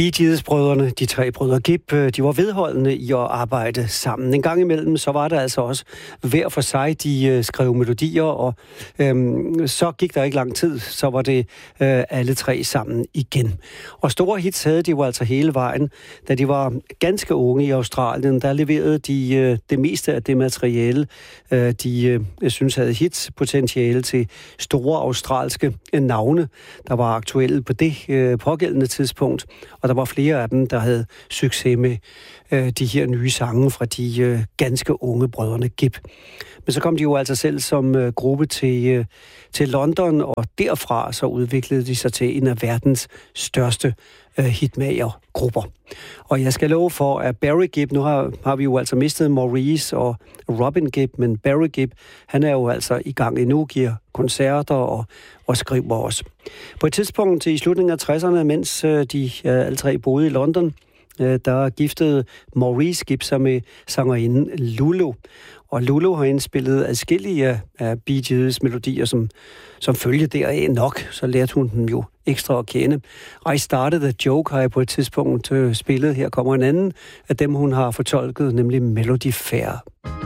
Bee Gees-brødrene, de tre brødre Gibb, de var vedholdende i at arbejde sammen. En gang imellem, så var der altså også hver for sig, de skrev melodier, og så gik der ikke lang tid, så var det alle tre sammen igen. Og store hits havde de jo altså hele vejen. Da de var ganske unge i Australien, der leverede de det meste af det materiale, de synes havde hitspotentiale til store australske navne, der var aktuelle på det pågældende tidspunkt. Og der var flere af dem, der havde succes med de her nye sange fra de ganske unge brødrene Gibb. Men så kom de jo altså selv som gruppe til London, og derfra så udviklede de sig til en af verdens største hitmagergrupper. Og jeg skal love for, at Barry Gibb, nu har vi jo altså mistet Maurice og Robin Gibb, men Barry Gibb, han er jo altså i gang endnu, giver koncerter og skriver også. På et tidspunkt i slutningen af 60'erne, mens de alle tre boede i London, der giftede Maurice Gibb sig med sangerinden Lulu. Og Lulu har indspillet adskillige af Bee Gees melodier, som følge deraf nok, så lærte hun dem jo ekstra at kende. I Started a Joke har jeg på et tidspunkt spillet. Her kommer en anden af dem, hun har fortolket, nemlig Melody Fair.